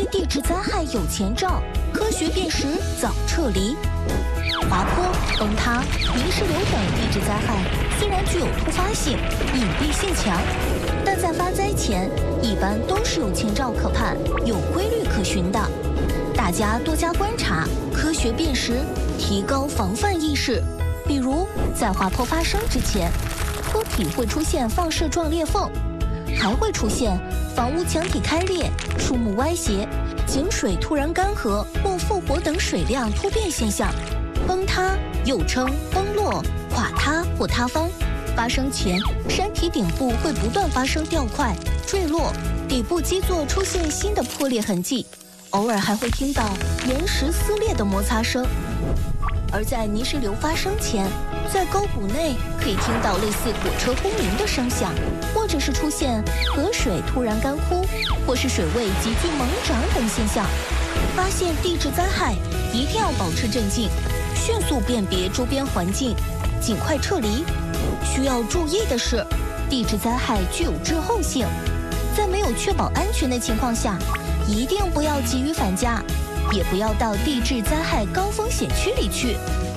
非地质灾害有前兆，科学辨识早撤离。滑坡、崩塌、泥石流等地质灾害虽然具有突发性、隐蔽性强，但在发灾前一般都是有前兆可盼、有规律可循的。大家多加观察，科学辨识，提高防范意识。比如在滑坡发生之前，坡体会出现放射状裂缝，还会出现房屋墙体开裂、树木歪斜、井水突然干涸或复活等水量突变现象。崩塌又称崩落、垮塌或塌方，发生前山体顶部会不断发生掉块、坠落，底部基座出现新的破裂痕迹，偶尔还会听到岩石撕裂的摩擦声。而在泥石流发生前，在沟谷内可以听到类似火车轰鸣的声响，或者是出现河水突然干枯，或是水位急剧猛涨等现象。发现地质灾害一定要保持镇静，迅速辨别周边环境，尽快撤离。需要注意的是，地质灾害具有滞后性，在没有确保安全的情况下，一定不要急于返家，也不要到地质灾害高风险区里去。